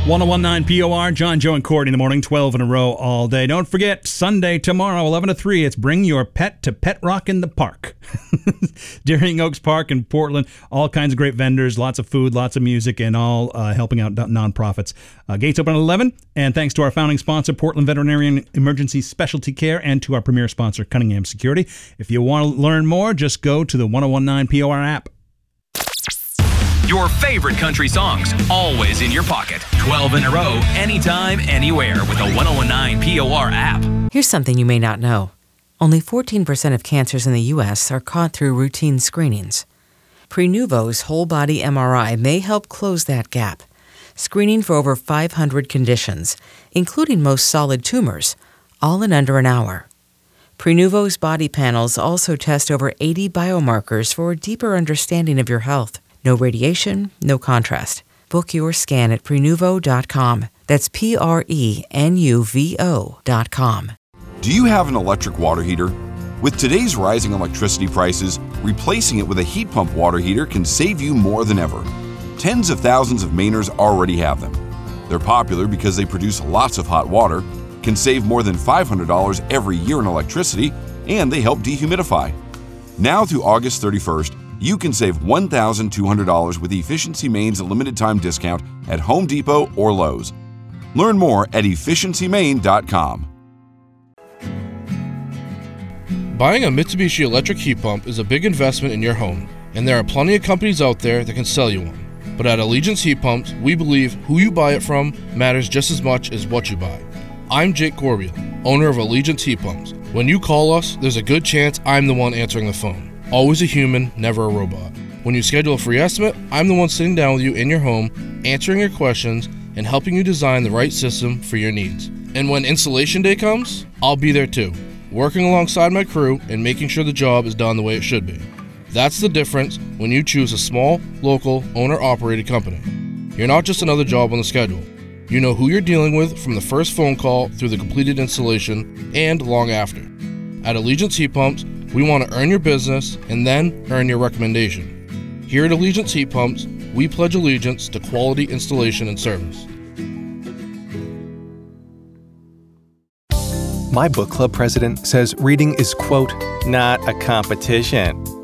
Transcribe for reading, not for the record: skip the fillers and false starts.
1019 POR, John, Joe, and Courtney in the morning, 12 in a row all day. Don't forget, Sunday, tomorrow, 11 to 3, it's Bring Your Pet to Pet Rock in the Park. Deering Oaks Park in Portland, all kinds of great vendors, lots of food, lots of music, and all helping out nonprofits. Gates open at 11, and thanks to our founding sponsor, Portland Veterinarian Emergency Specialty Care, and to our premier sponsor, Cunningham Security. If you want to learn more, just go to the 1019 POR app. Your favorite country songs, always in your pocket. 12 in a row, anytime, anywhere with the 1019 POR app. Here's something you may not know. Only 14% of cancers in the U.S. are caught through routine screenings. Prenuvo's whole-body MRI may help close that gap, screening for over 500 conditions, including most solid tumors, all in under an hour. Prenuvo's body panels also test over 80 biomarkers for a deeper understanding of your health. No radiation, no contrast. Book your scan at Prenuvo.com. That's Prenuvo.com. Do you have an electric water heater? With today's rising electricity prices, replacing it with a heat pump water heater can save you more than ever. Tens of thousands of Mainers already have them. They're popular because they produce lots of hot water, can save more than $500 every year in electricity, and they help dehumidify. Now through August 31st, you can save $1,200 with Efficiency Maine's limited time discount at Home Depot or Lowe's. Learn more at efficiencymaine.com. Buying a Mitsubishi electric heat pump is a big investment in your home, and there are plenty of companies out there that can sell you one. But at Allegiance Heat Pumps, we believe who you buy it from matters just as much as what you buy. I'm Jake Corbeil, owner of Allegiance Heat Pumps. When you call us, there's a good chance I'm the one answering the phone. Always a human, never a robot. When you schedule a free estimate, I'm the one sitting down with you in your home, answering your questions, and helping you design the right system for your needs. And when installation day comes, I'll be there too, working alongside my crew and making sure the job is done the way it should be. That's the difference when you choose a small, local, owner-operated company. You're not just another job on the schedule. You know who you're dealing with from the first phone call through the completed installation and long after. At Allegiance Heat Pumps, we want to earn your business and then earn your recommendation. Here at Allegiance Heat Pumps, we pledge allegiance to quality installation and service. My book club president says reading is, quote, not a competition.